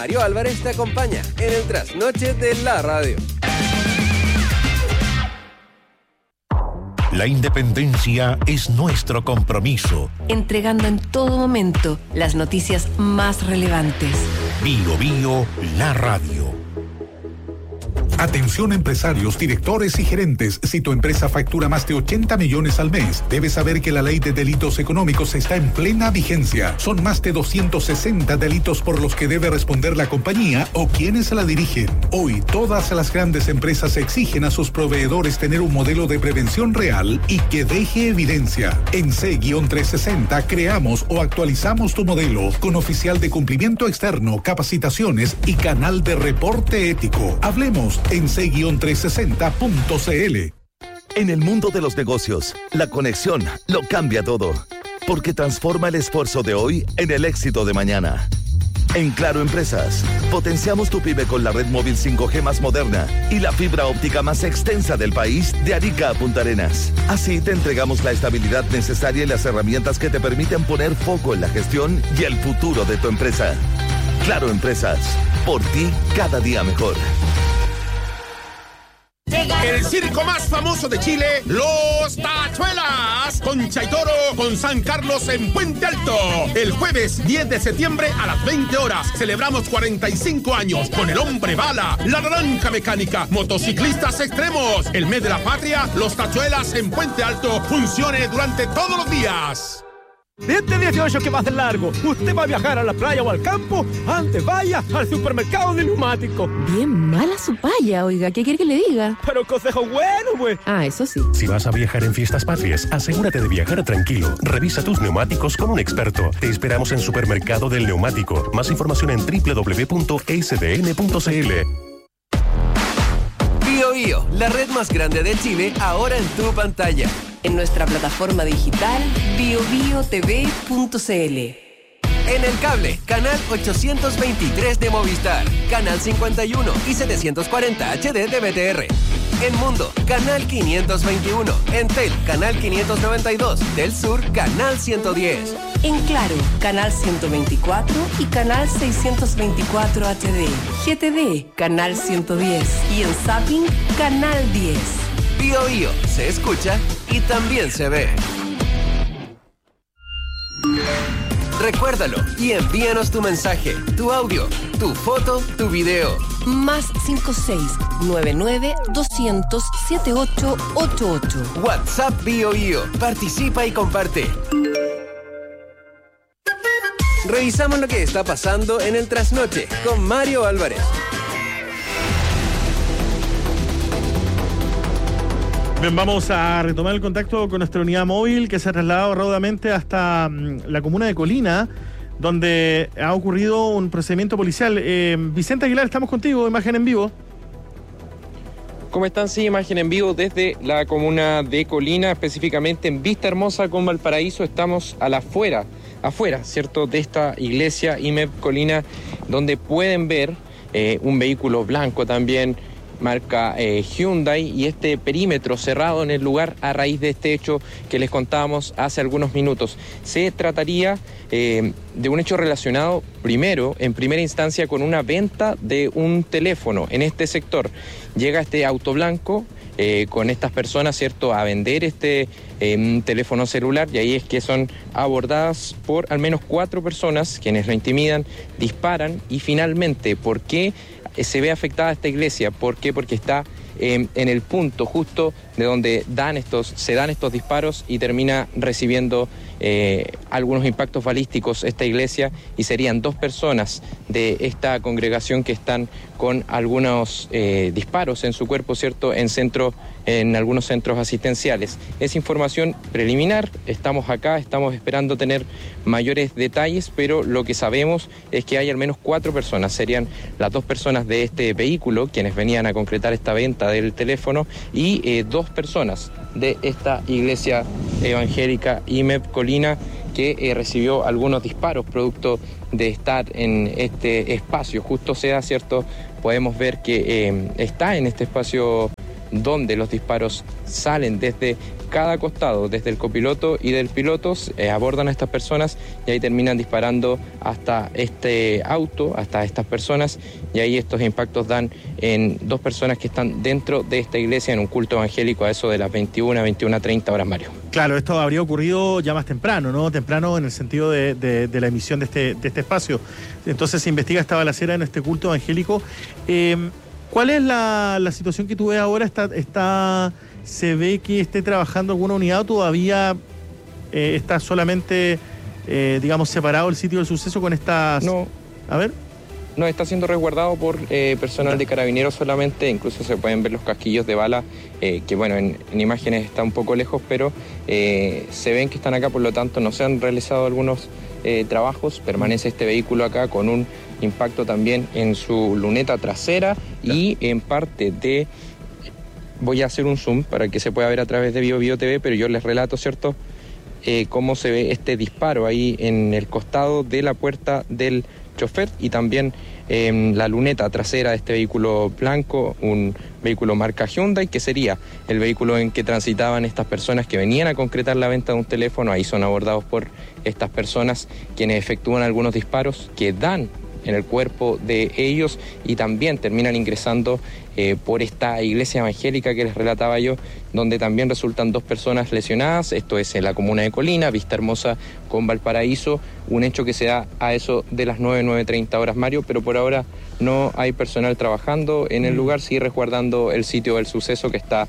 Mario Álvarez te acompaña en el trasnoche de la radio. La independencia es nuestro compromiso. Entregando en todo momento las noticias más relevantes. Bio Bio, la radio. Atención empresarios, directores y gerentes. Si tu empresa factura más de 80 millones al mes, debes saber que la ley de delitos económicos está en plena vigencia. Son más de 260 delitos por los que debe responder la compañía o quienes la dirigen. Hoy, todas las grandes empresas exigen a sus proveedores tener un modelo de prevención real y que deje evidencia. En C-360 creamos o actualizamos tu modelo con oficial de cumplimiento externo, capacitaciones y canal de reporte ético. Hablemos en c-360.cl. En el mundo de los negocios, la conexión lo cambia todo, porque transforma el esfuerzo de hoy en el éxito de mañana. En Claro Empresas, potenciamos tu pyme con la red móvil 5G más moderna y la fibra óptica más extensa del país de Arica a Punta Arenas. Así te entregamos la estabilidad necesaria y las herramientas que te permiten poner foco en la gestión y el futuro de tu empresa. Claro Empresas, por ti cada día mejor. El circo más famoso de Chile, Los Tachuelas, con Chaitoro, con San Carlos en Puente Alto. El jueves 10 de septiembre a las 20 horas celebramos 45 años con el Hombre Bala, la Naranja Mecánica, motociclistas extremos. El mes de la patria, Los Tachuelas en Puente Alto, funcione durante todos los días. Este 18 que va a ser largo, usted va a viajar a la playa o al campo, antes vaya al supermercado de neumáticos. Bien mala su paya, oiga, ¿qué quiere que le diga? Pero consejo bueno, pues. Ah, eso sí. Si vas a viajar en fiestas patrias, asegúrate de viajar tranquilo. Revisa tus neumáticos con un experto. Te esperamos en Supermercado del Neumático. Más información en www.sdn.cl. Bio Bio, la red más grande de Chile, ahora en tu pantalla. En nuestra plataforma digital biobiotv.cl. En el cable, canal 823 de Movistar, canal 51 y 740 HD de BTR. En Mundo, canal 521. En Tel, canal 592. Del Sur, canal 110. En Claro, canal 124 y canal 624 HD. GTD, canal 110. Y en Zapping, canal 10. Bio Bio, se escucha y también se ve. Recuérdalo y envíanos tu mensaje, tu audio, tu foto, tu video. Más 56-99-200-7888. WhatsApp Bio Bio. Participa y comparte. Revisamos lo que está pasando en el trasnoche con Mario Álvarez. Bien, vamos a retomar el contacto con nuestra unidad móvil que se ha trasladado raudamente hasta la comuna de Colina, donde ha ocurrido un procedimiento policial. Vicente Aguilar, estamos contigo, imagen en vivo. ¿Cómo están? Sí, imagen en vivo desde la comuna de Colina, específicamente en Vista Hermosa con Valparaíso. Estamos a la afuera, ¿cierto?, de esta iglesia IMEP Colina, donde pueden ver un vehículo blanco también, marca Hyundai, y este perímetro cerrado en el lugar a raíz de este hecho que les contábamos hace algunos minutos. Se trataría de un hecho relacionado en primera instancia con una venta de un teléfono en este sector. Llega este auto blanco con estas personas, ¿cierto?, a vender este teléfono celular, y ahí es que son abordadas por al menos 4 personas quienes lo intimidan, disparan y finalmente, ¿por qué se ve afectada esta iglesia? ¿Por qué? Porque está en el punto justo de donde se dan estos disparos y termina recibiendo algunos impactos balísticos esta iglesia, y serían 2 personas de esta congregación que están con algunos disparos en su cuerpo, ¿cierto?, en algunos centros asistenciales. Es información preliminar, estamos acá, estamos esperando tener mayores detalles, pero lo que sabemos es que hay al menos 4 personas, serían las 2 personas de este vehículo, quienes venían a concretar esta venta del teléfono, y 2 personas de esta iglesia evangélica IMEP Colina, que recibió algunos disparos producto de estar en este espacio. Justo sea, ¿cierto?, podemos ver que está en este espacio donde los disparos salen desde cada costado, desde el copiloto y del piloto, abordan a estas personas y ahí terminan disparando hasta este auto, hasta estas personas, y ahí estos impactos dan en 2 personas que están dentro de esta iglesia en un culto evangélico a eso de las 21:30 horas, Mario. Claro, esto habría ocurrido ya más temprano, ¿no? Temprano en el sentido de la emisión de este espacio. Entonces se investiga esta balacera en este culto evangélico. ¿Cuál es la situación que tú ves ahora? ¿Se ve que esté trabajando alguna unidad o todavía está solamente, digamos, separado el sitio del suceso con estas...? No. A ver. No, está siendo resguardado por personal de carabineros solamente, incluso se pueden ver los casquillos de bala, que bueno, en imágenes está un poco lejos, pero se ven que están acá, por lo tanto no se han realizado algunos trabajos. Permanece este vehículo acá con un impacto también en su luneta trasera y en parte de... Voy a hacer un zoom para que se pueda ver a través de BioBio TV, pero yo les relato, ¿cierto?, cómo se ve este disparo ahí en el costado de la puerta del chofer y también la luneta trasera de este vehículo blanco, un vehículo marca Hyundai, que sería el vehículo en que transitaban estas personas que venían a concretar la venta de un teléfono. Ahí son abordados por estas personas quienes efectúan algunos disparos que dan en el cuerpo de ellos y también terminan ingresando por esta iglesia evangélica que les relataba yo, donde también resultan 2 personas lesionadas. Esto es en la comuna de Colina, Vista Hermosa con Valparaíso, un hecho que se da a eso de las 9:30 horas, Mario, pero por ahora no hay personal trabajando en el lugar, sí resguardando el sitio del suceso que está,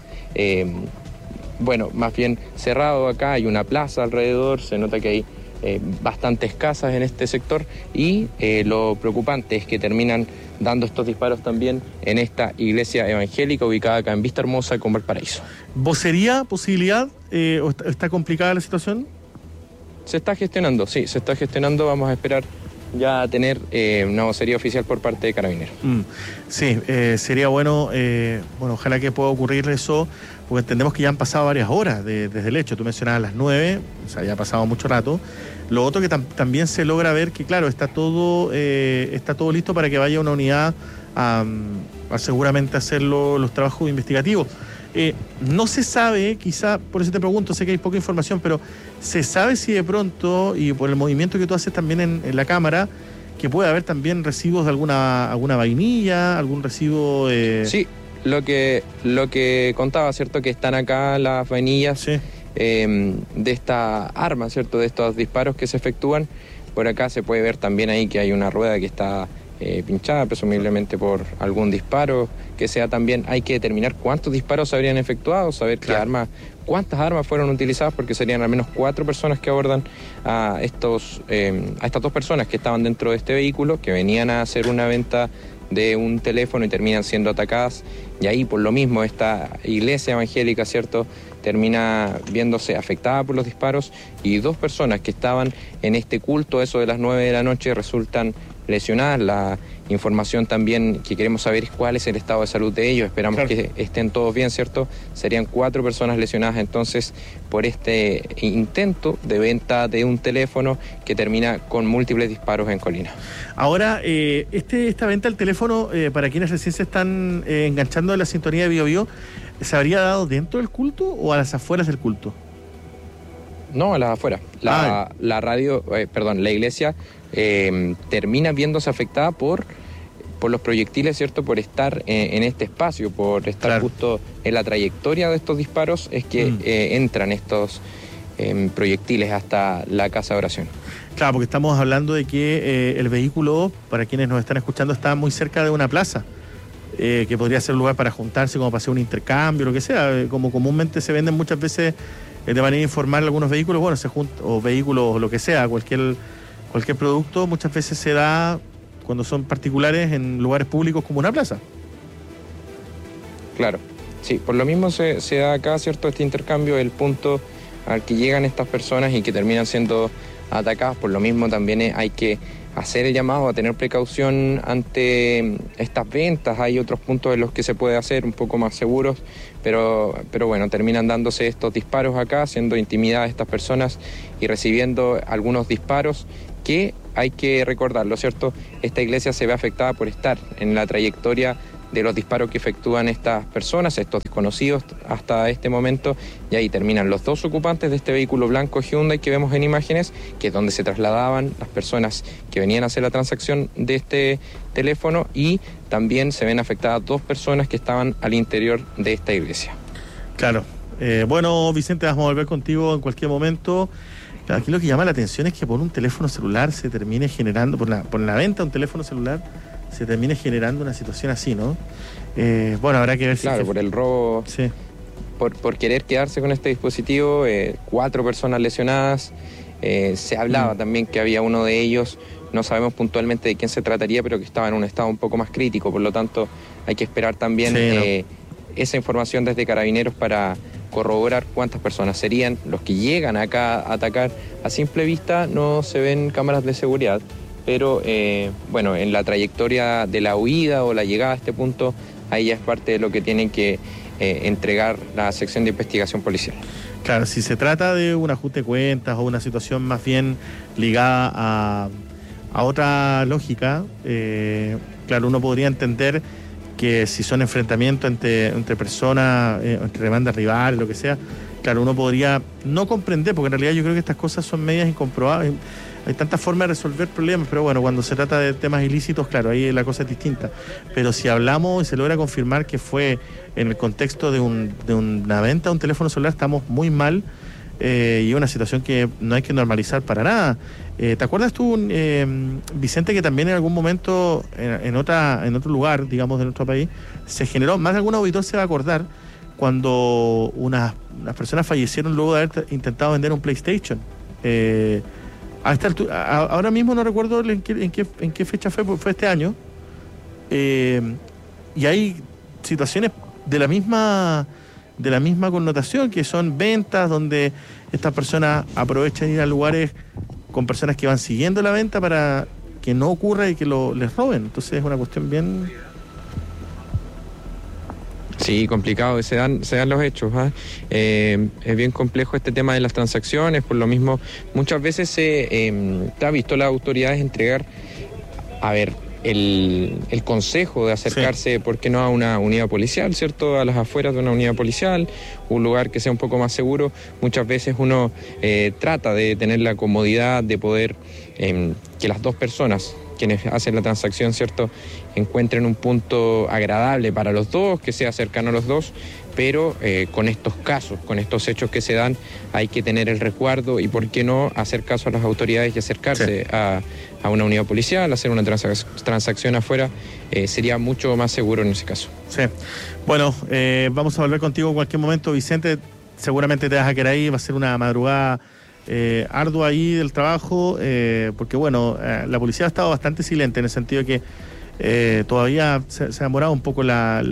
más bien cerrado acá. Hay una plaza alrededor, se nota que hay bastante escasas en este sector y lo preocupante es que terminan dando estos disparos también en esta iglesia evangélica ubicada acá en Vista Hermosa con Valparaíso. ¿Vocería, posibilidad o está complicada la situación? Se está gestionando, sí, se está gestionando. Vamos a esperar ya a tener una vocería oficial por parte de Carabineros. Sí, sería bueno, ojalá que pueda ocurrir eso, porque entendemos que ya han pasado varias horas desde el hecho. Tú mencionabas las 9, o sea, ya ha pasado mucho rato. Lo otro que también se logra ver que, claro, está todo listo para que vaya una unidad a seguramente hacer los trabajos investigativos. No se sabe, quizá, por eso te pregunto, sé que hay poca información, pero ¿se sabe si de pronto, y por el movimiento que tú haces también en la cámara, que puede haber también residuos de alguna vainilla, algún residuo? Sí, lo que contaba, ¿cierto? Que están acá las vainillas, sí, de esta arma, ¿cierto? De estos disparos que se efectúan. Por acá se puede ver también ahí que hay una rueda que está pinchada, presumiblemente por algún disparo que sea. También hay que determinar cuántos disparos se habrían efectuado, saber cuántas armas fueron utilizadas, porque serían al menos 4 personas que abordan a estas 2 personas que estaban dentro de este vehículo, que venían a hacer una venta de un teléfono y terminan siendo atacadas. Y ahí, por lo mismo, esta iglesia evangélica, ¿cierto?, termina viéndose afectada por los disparos, y 2 personas que estaban en este culto, eso de las 9 de la noche, resultan lesionadas. La información también que queremos saber es cuál es el estado de salud de ellos. Esperamos que estén todos bien, ¿cierto? Serían 4 personas lesionadas entonces por este intento de venta de un teléfono que termina con múltiples disparos en Colina. Ahora, esta venta del teléfono, para quienes recién se están enganchando de la sintonía de BioBio, ¿se habría dado dentro del culto o a las afueras del culto? No, a las afueras. La iglesia termina viéndose afectada por los proyectiles, ¿cierto? Por estar en este espacio, por estar justo en la trayectoria de estos disparos, es que entran estos proyectiles hasta la casa de oración. Claro, porque estamos hablando de que el vehículo, para quienes nos están escuchando, está muy cerca de una plaza, que podría ser un lugar para juntarse, como para hacer un intercambio, lo que sea, como comúnmente se venden muchas veces de manera informal algunos vehículos, bueno, se juntan, o vehículos, o lo que sea, cualquier producto, muchas veces se da cuando son particulares en lugares públicos como una plaza. Claro, sí, por lo mismo se da acá, ¿cierto?, este intercambio, el punto al que llegan estas personas y que terminan siendo atacadas. Por lo mismo también hay que hacer el llamado a tener precaución ante estas ventas. Hay otros puntos en los que se puede hacer un poco más seguros, pero bueno, terminan dándose estos disparos acá, siendo intimidadas estas personas y recibiendo algunos disparos que hay que recordarlo, ¿cierto? Esta iglesia se ve afectada por estar en la trayectoria de los disparos que efectúan estas personas, estos desconocidos hasta este momento, y ahí terminan los 2 ocupantes de este vehículo blanco Hyundai que vemos en imágenes, que es donde se trasladaban las personas que venían a hacer la transacción de este teléfono, y también se ven afectadas 2 personas que estaban al interior de esta iglesia. Claro. Bueno, Vicente, vamos a volver contigo en cualquier momento. Aquí lo que llama la atención es que por un teléfono celular se termine generando, por la venta de un teléfono celular, se termine generando una situación así, ¿no? Bueno, habrá que ver si... Claro, por el robo, sí. por querer quedarse con este dispositivo, 4 personas lesionadas. Se hablaba también que había uno de ellos, no sabemos puntualmente de quién se trataría, pero que estaba en un estado un poco más crítico, por lo tanto hay que esperar también esa información desde Carabineros para corroborar cuántas personas serían. Los que llegan acá a atacar a simple vista no se ven cámaras de seguridad, pero bueno, en la trayectoria de la huida o la llegada a este punto, ahí ya es parte de lo que tienen que entregar la sección de investigación policial. Claro, si se trata de un ajuste de cuentas o una situación más bien ligada a otra lógica, claro, uno podría entender que si son enfrentamientos entre personas, entre demandas rivales, lo que sea, claro, uno podría no comprender, porque en realidad yo creo que estas cosas son medias incomprobables. Hay tantas formas de resolver problemas, pero bueno, cuando se trata de temas ilícitos, claro, ahí la cosa es distinta. Pero si hablamos y se logra confirmar que fue en el contexto de una venta de un teléfono celular, estamos muy mal, y una situación que no hay que normalizar para nada. ¿Te acuerdas tú, Vicente, que también en algún momento en otro lugar, digamos, de nuestro país, se generó, más de algún auditor se va a acordar, cuando unas personas fallecieron luego de haber intentado vender un PlayStation? A esta altura, ahora mismo no recuerdo en qué fecha fue este año, y hay situaciones de la misma connotación, que son ventas donde estas personas aprovechan ir a lugares con personas que van siguiendo la venta para que no ocurra y que les roben. Entonces es una cuestión bien... Sí, complicado, se dan los hechos. Es bien complejo este tema de las transacciones, por lo mismo muchas veces se ha visto las autoridades entregar, el consejo de acercarse, ¿por qué no?, a una unidad policial, ¿cierto?, a las afueras de una unidad policial, un lugar que sea un poco más seguro. Muchas veces uno trata de tener la comodidad de poder que las 2 personas quienes hacen la transacción, ¿cierto?, encuentren un punto agradable para los 2, que sea cercano a los 2, pero con estos casos, con estos hechos que se dan, hay que tener el resguardo y, ¿por qué no?, hacer caso a las autoridades y acercarse a una unidad policial, hacer una transacción afuera, sería mucho más seguro en ese caso. Sí. Bueno, vamos a volver contigo en cualquier momento, Vicente. Seguramente te vas a quedar ahí, va a ser una madrugada ardua ahí del trabajo, porque bueno, la policía ha estado bastante silente en el sentido de que todavía se ha demorado un poco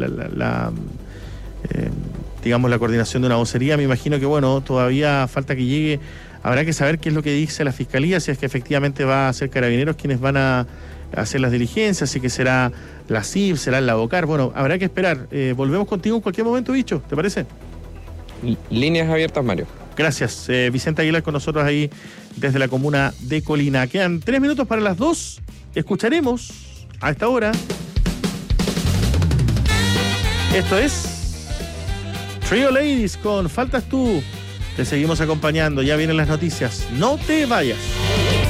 digamos, la coordinación de una vocería. Me imagino que bueno, todavía falta que llegue. Habrá que saber qué es lo que dice la Fiscalía, si es que efectivamente va a ser Carabineros quienes van a hacer las diligencias, si que será la CIF, será la Bocar. Bueno, habrá que esperar. Volvemos contigo en cualquier momento, Bicho, ¿te parece? Líneas abiertas, Mario. Gracias. Vicente Aguilar con nosotros ahí desde la comuna de Colina. Quedan 3 minutos para las 2. Escucharemos a esta hora. Esto es Trio Ladies con Faltas Tú. Te seguimos acompañando. Ya vienen las noticias. No te vayas.